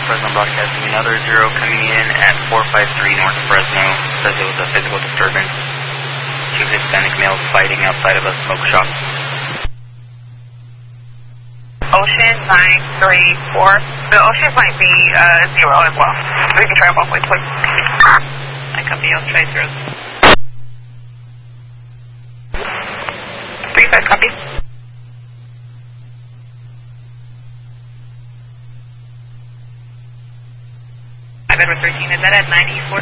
Fresno Broadcasting. Another 0 coming in at 453 North Fresno. Says it was a physical disturbance. 2 Hispanic males fighting outside of a smoke shop. Ocean 934. The Ocean might be 0 as well. We can try both ways, please. I copy. I'll try 0. 35 copy. Edward 13, is that at 94?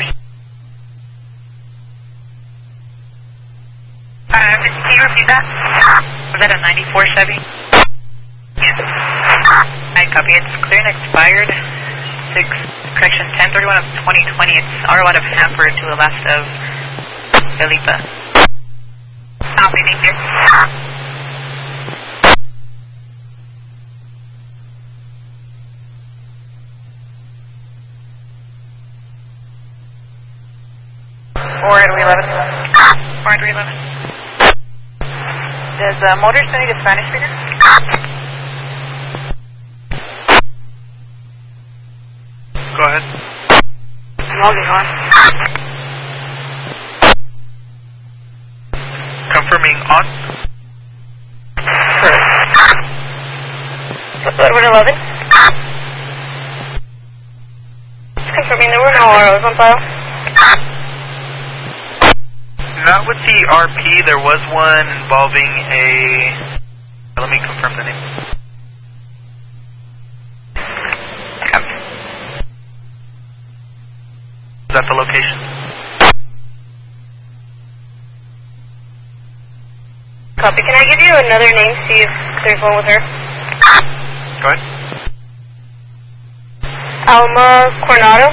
Can you repeat that? Was that a 94 Chevy? Yes. I copy. It's clear and expired. 1031 of 2020. It's R1 of Hanford to the left of Felipa. Copy, thank you. Does motor still need a Spanish speaker? Go ahead. Logging on. Confirming on. Edward 11. Confirming there were no ROs on file. Not with the RP, there was one involving a... Let me confirm the name. Is that the location? Copy. Can I give you another name, see if there's one with her? Go ahead. Alma Coronado.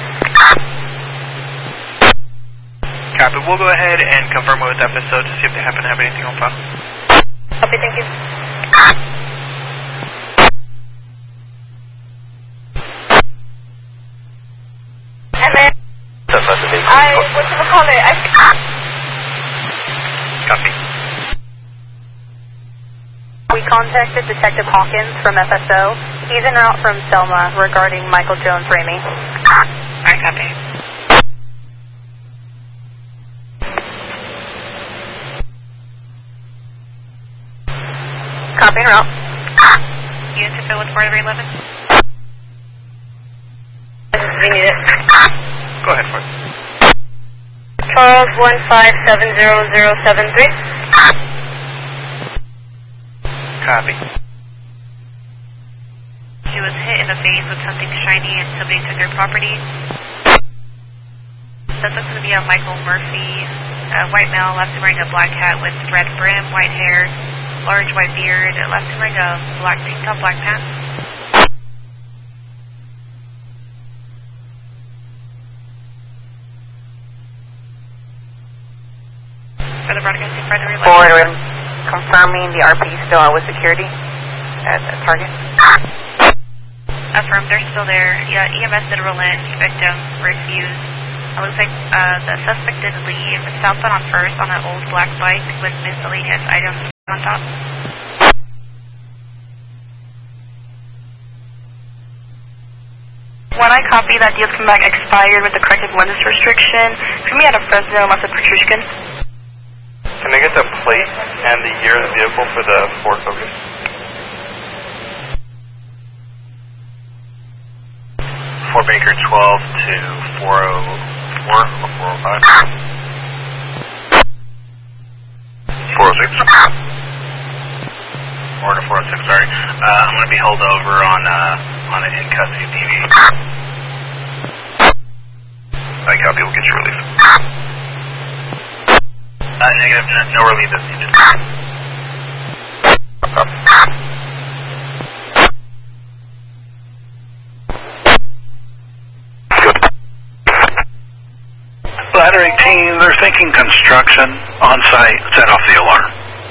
Copy. We'll go ahead and confirm it with episode to see if they happen to have anything on file. Copy, thank you. And then, Copy. We contacted Detective Hawkins from FSO. He's en route from Selma regarding Michael Jones Ramey. I copy. Copy en route. Unit to fill with 411. We need it. Go ahead for it. Charles 1570073. Copy. She was hit in the face with something shiny and somebody took her property. That's going to be a Michael Murphy, a white male, left him wearing a black hat with red brim, white hair, large white beard, left him wearing a black tank top, black pants. For the broadcasting further relay. Forward, confirming the RP still out with security at the target. Affirmed, they're still there. Yeah, EMS did roll in. Victim refused. It looks like the suspect did leave southbound on First on an old black bike with miscellaneous items on top. When I copy that deal's come back expired with the corrective lenses restriction, for me out of Fresno, unless a Petrushkin. Can I get the plate and the year of the vehicle for the Ford Focus? Fort Baker 12 to 404 or 405. 406. Or to 406, sorry. I'm going to be held over on an in-custody DV. I copy, we'll get your relief. Negative, no relief is needed. Ladder 18, they're thinking construction on site. Set off the alarm.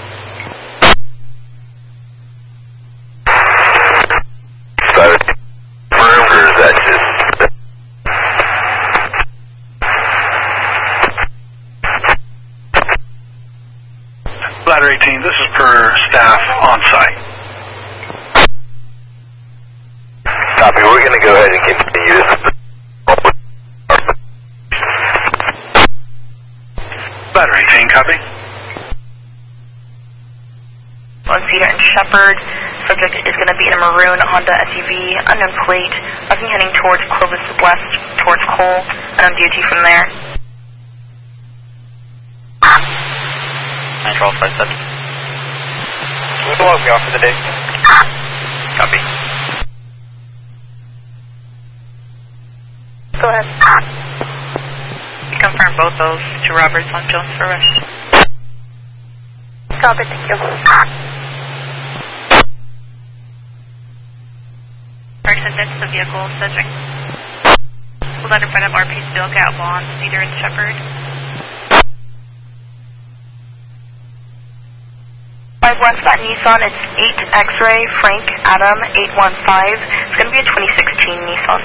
Ladder 18, this is per staff on site. Copy, we're going to go ahead and continue. This is Ladder 18, copy. On Cedar and Shepherd, subject is going to be in a maroon Honda SUV, unknown plate, looking heading towards Clovis West, towards Cole, and on duty from there. 91257. What's the log we off for the day? Copy. Go ahead. You confirm both those to Roberts on Jones for arrest. Copy, thank you. Person into the vehicle, subject. Letter front of RP Bill Gatlaw on Cedar and Shepherd. 5 West that Nissan, it's 8 X-Ray, Frank Adam 815. It's going to be a 2016 Nissan.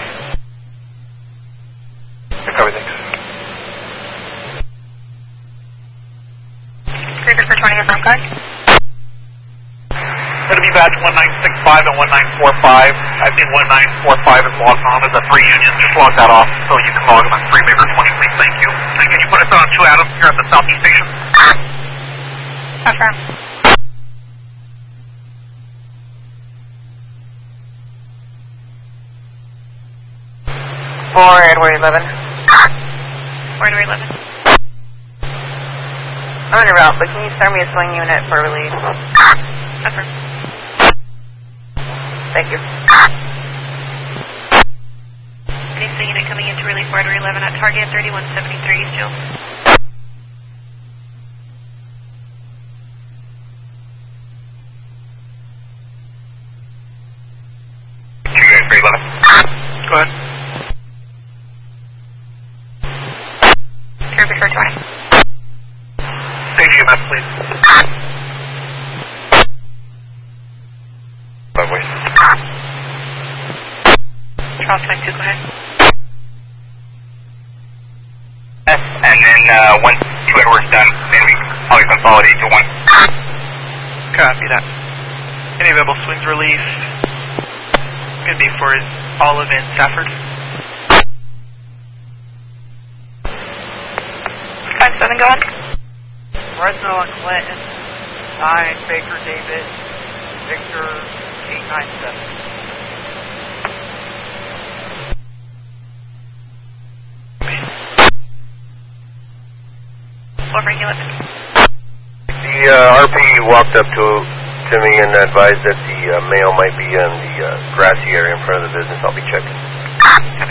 Copy, thanks. Cruiser for 20 with Ronkai. Going to be badge 1965 and 1945. I think 1945 is logged on as a free union. Just log that off so you can log them as free member 20, please. Thank you. And can you put us on 2 Adams here at the Southeast Station? Confirm. For Edward 11. Order 11. I'm in a route, but can you send me a swing unit for release? Confirm. Thank you. Any swing unit coming into relief for Order 11 at target 3173 East Jill. Go ahead. Cruiser for 20. Stage EMS, please. Lovely. Charles 2, go ahead. And then once 2 Edwards done, then we probably consolidate to 1. Copy that. Any available swings released? Going to be for Olive and Stafford. 5-7, go ahead. Fresno and Clinton, 9 Baker David, Victor 897. Over Hewlett. The RP walked up to me and advised that the male might be in the grassy area in front of the business. I'll be checking.